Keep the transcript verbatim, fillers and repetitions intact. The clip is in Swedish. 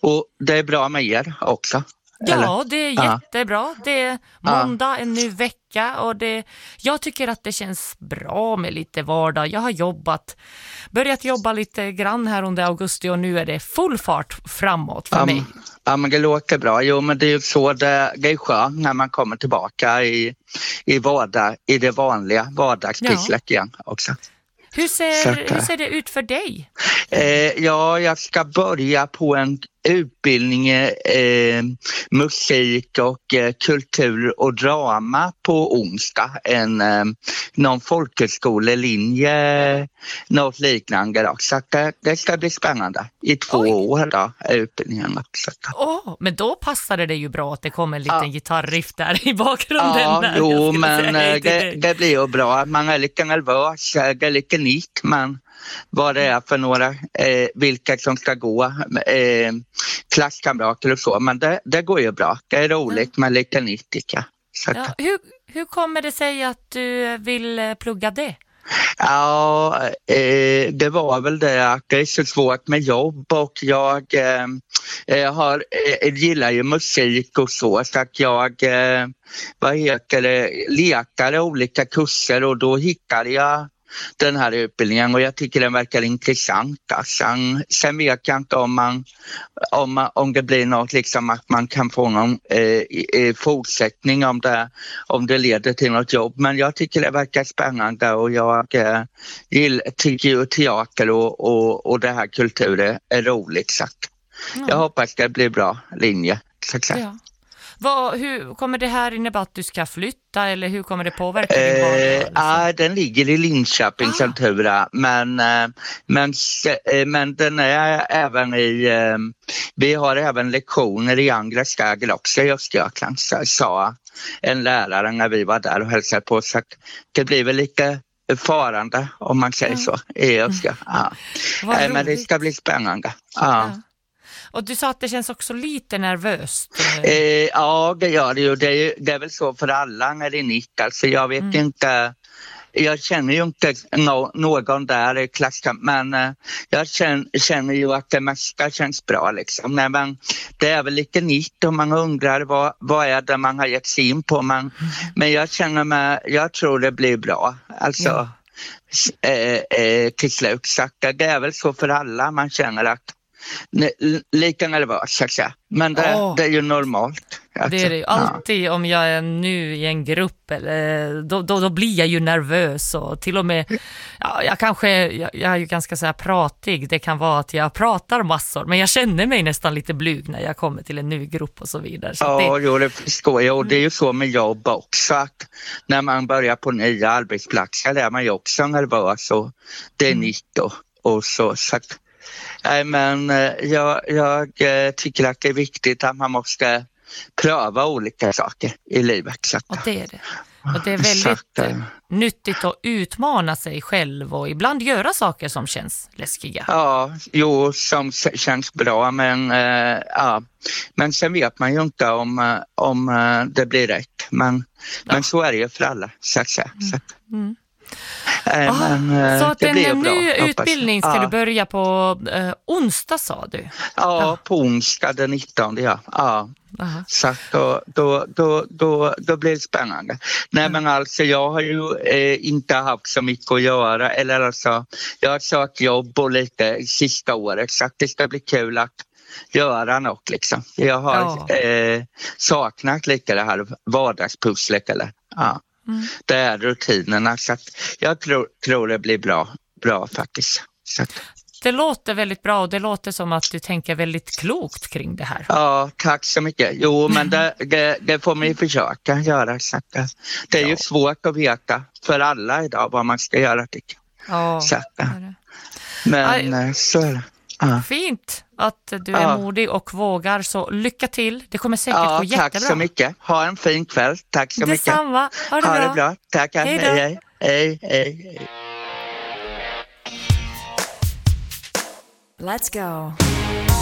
Och det är bra med er också. Ja, eller? det är Ja. jättebra. Det är måndag, en ny vecka och det, jag tycker att det känns bra med lite vardag. Jag har jobbat, börjat jobba lite grann här under augusti och nu är det full fart framåt för Ja, mig. ja, men det låter bra. Jo, men det är ju så det, det är skönt när man kommer tillbaka i, i, vardag, i det vanliga vardagspysslet igen också. Hur ser, Så att, hur ser det ut för dig? Eh, ja, jag ska börja på en utbildning eh, musik och eh, kultur och drama på onsdag. En, eh, någon folkhögskolelinje, något liknande. Då. Så att det, det ska bli spännande. I två Oj. år då, är utbildningen. Oh, men då passade det ju bra att det kom en liten ja. gitarriff där i bakgrunden. Ja, där. jo, men det, det blir ju bra. Man är lite nervös, det är lite nytt, men vad det är för några, eh, vilka som ska gå, eh, klasskamrater och så. Men det, det går ju bra. Det är roligt ja. med lite nytt, tycker jag. Ja, hur, hur kommer det sig att du vill plugga det? Ja, eh, det var väl det att det är så svårt med jobb och jag eh, har, eh, gillar ju musik och så, så att jag eh, vad heter det, letade olika kurser och då hittade jag den här utbildningen och jag tycker den verkar intressant. Sen, sen vet jag inte om, man, om, om det blir något liksom att man kan få någon eh, fortsättning om det, om det leder till något jobb. Men jag tycker det verkar spännande och jag eh, gillar, tycker ju teater och, och, och det här kulturen är roligt. Så mm. jag hoppas det blir bra linje. Så att ja. Vad, hur kommer det här innebära att du ska flytta eller hur kommer det påverka din vardag? Eh, ja, den ligger i Linköping ah. som tur är, men, men, men den är även i, vi har även lektioner i andra städer också i Östergötland, sa en lärare när vi var där och hälsade på, så att det blir väl lite farande om man säger så i Östergötland. Ja. Eh, men det ska bli spännande. Ja. Ja. Och du sa att det känns också lite nervöst. Eh, ja, det gör det ju. Det är, det är väl så för alla när det är nytt. Alltså jag vet mm. inte, jag känner ju inte no, någon där i klassen, men eh, jag känner, känner ju att det mesta känns bra liksom. Nej, men det är väl lite nytt och man undrar vad, vad är det man har gett sig in på. Men, mm. men jag känner mig, jag tror det blir bra. Alltså ja. eh, eh, till slut. Så det är väl så för alla, man känner att lika nervös, så att säga. Men det, oh. det är ju normalt. Alltså. Det är det ju alltid. Ja. Om jag är nu i en grupp eller, då, då, då blir jag ju nervös och till och med ja, jag kanske, jag, jag är ju ganska så här pratig. Det kan vara att jag pratar massor, men jag känner mig nästan lite blyg när jag kommer till en ny grupp och så vidare. Så ja, det... jo, det förstår jag. Och det är ju så med jobb också, att när man börjar på nya arbetsplatser är man ju också nervös och det är mm. nytt och, och så, så att nej, men jag, jag tycker att det är viktigt att man måste pröva olika saker i livet. Så att, och det är det. Och det är väldigt att, äh, nyttigt att utmana sig själv och ibland göra saker som känns läskiga. Ja, jo, som känns bra, men, äh, ja. men sen vet man ju inte om, om äh, det blir rätt. Men, ja. men så är det ju för alla, så att säga. Mm. Mm. Äh, ah, men, så att det en blir ny bra, utbildning ska ja. du börja på eh, onsdag, sa du? Ja, ja, på onsdag den nittonde, ja. ja. Aha. Så då, då, då, då, då blir det spännande. Nej, men alltså jag har ju eh, inte haft så mycket att göra, eller alltså jag har sökt jobb och lite sista året, så att det ska bli kul att göra något liksom. Jag har ja. eh, saknat lite det här vardagspusslet, eller ja. Mm. Det är rutinerna, så att jag tror, tror det blir bra, bra faktiskt. Så att... Det låter väldigt bra och det låter som att du tänker väldigt klokt kring det här. Ja, tack så mycket. Jo, men det, det, det får man ju försöka göra. Så att det, det är ja. ju svårt att veta för alla idag vad man ska göra, tycker jag. Ja, så att, men Aj. så är det. Ja. Fint att du är ja. modig och vågar, så lycka till. Det kommer säkert ja, gå jättebra. Tack så mycket. Ha en fin kväll. Tack så Detsamma. mycket. Detsamma. Ha det ha bra. det bra. Tack. Hej, hej, hej, hej. Let's go.